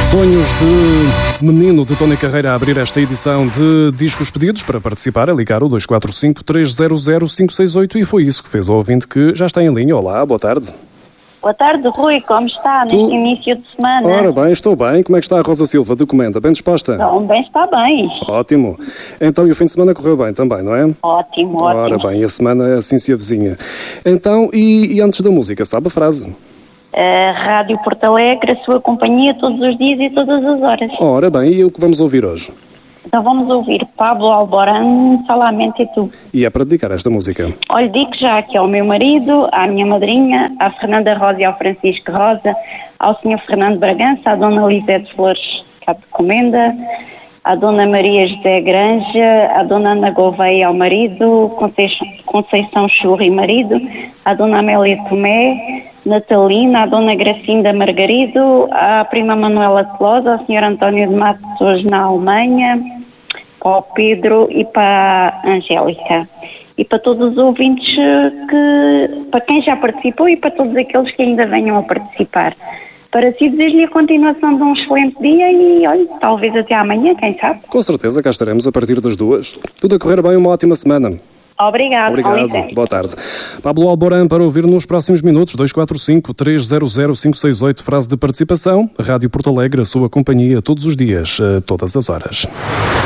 Sonhos de Menino, de Tony Carreira, a abrir esta edição de Discos Pedidos. Para participar é ligar o 245-300-568 e foi isso que fez o ouvinte que já está em linha. Olá, boa tarde. Boa tarde, Rui, como está neste início de semana? Ora bem, estou bem. Como é que está a Rosa Silva de Comenda? Bem disposta? Bem, está bem. Ótimo. Então, e o fim de semana correu bem também, não é? Ótimo. Ora bem, a semana assim se avizinha. Então, e antes da música, sabe a frase? A Rádio Porto Alegre, a sua companhia todos os dias e todas as horas. Ora bem, e o que vamos ouvir hoje? Então vamos ouvir Pablo Alborán, Solamente Tu. E é para dedicar esta música? Olha, digo já que ao meu marido, à minha madrinha, à Fernanda Rosa e ao Francisco Rosa, ao Sr. Fernando Bragança, à Dona Lisete Flores cá de Comenda, à Dona Maria José Granja, à Dona Ana Gouveia e ao marido, Conceição Churra e marido, à Dona Amélia Tomé, Natalina, à Dona Gracinda Margarido, à prima Manuela Closa, ao Sr. António de Matos na Alemanha, ao Pedro e para a Angélica. E para todos os ouvintes, para quem já participou e para todos aqueles que ainda venham a participar. Para si, desejo-lhe a continuação de um excelente dia e, olha, talvez até amanhã, quem sabe? Com certeza, cá estaremos a partir das 2. Tudo a correr bem, uma ótima semana. Obrigado. Boa tarde. Pablo Alborán para ouvir nos próximos minutos. 245-300-568, frase de participação. Rádio Porto Alegre, a sua companhia todos os dias, todas as horas.